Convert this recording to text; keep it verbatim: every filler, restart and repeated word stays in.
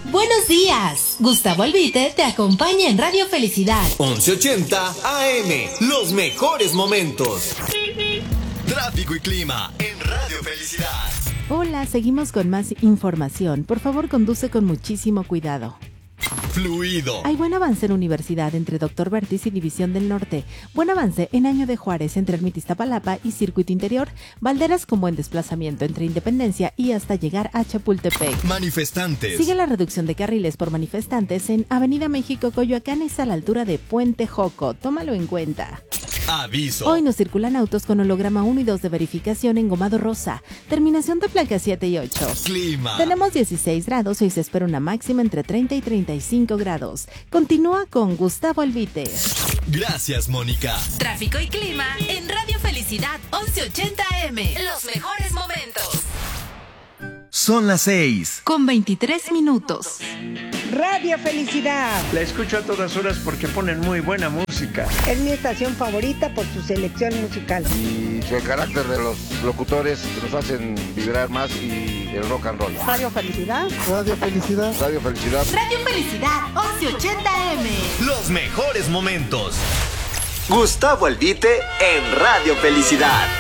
Buenos días. Gustavo Albite te acompaña en Radio Felicidad. once ochenta A M. Los mejores momentos. Tráfico y clima en Radio Felicidad. Hola, seguimos con más información. Por favor, conduce con muchísimo cuidado. Fluido. Hay buen avance en Universidad entre Doctor Vertis y División del Norte. Buen avance en Año de Juárez entre Ermita Iztapalapa y Circuito Interior. Valderas con buen desplazamiento entre Independencia y hasta llegar a Chapultepec. Manifestantes. Sigue la reducción de carriles por manifestantes en Avenida México, Coyoacán, es a la altura de Puente Joco. Tómalo en cuenta. Aviso. Hoy no circulan autos con holograma uno y dos de verificación en Gomado Rosa. Terminación de placas siete y ocho. Clima. Tenemos dieciséis grados, hoy se espera una máxima entre treinta y treinta y cinco grados. Continúa con Gustavo Albite. Gracias, Mónica. Tráfico y clima en Radio Felicidad once ochenta A M. Los mejores momentos. Son las seis. Con veintitrés minutos. Radio Felicidad. La escucho a todas horas porque ponen muy buena música. Es mi estación favorita por su selección musical. Y el carácter de los locutores que nos hacen vibrar más y el rock and roll. Radio Felicidad. Radio Felicidad. Radio Felicidad. Radio Felicidad once ochenta A M. Los mejores momentos. Gustavo Albite en Radio Felicidad.